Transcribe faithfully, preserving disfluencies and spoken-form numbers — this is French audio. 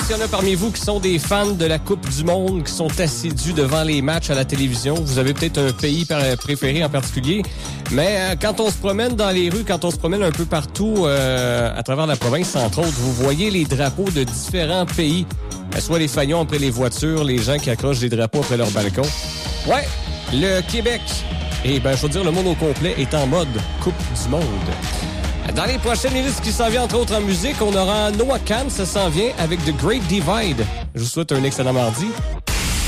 s'il y en a parmi vous qui sont des fans de la Coupe du Monde, qui sont assidus devant les matchs à la télévision, vous avez peut-être un pays préféré en particulier, mais euh, quand on se promène dans les rues, quand on se promène un peu partout euh, à travers la province, entre autres, vous voyez les drapeaux de différents pays, soit les fagnons après les voitures, les gens qui accrochent des drapeaux après leur balcon. Ouais, le Québec, et ben je veux dire le monde au complet, est en mode Coupe du Monde. Dans les prochaines minutes, ce qui s'en vient, entre autres, en musique, on aura Noah Kahan, ça s'en vient avec The Great Divide. Je vous souhaite un excellent mardi.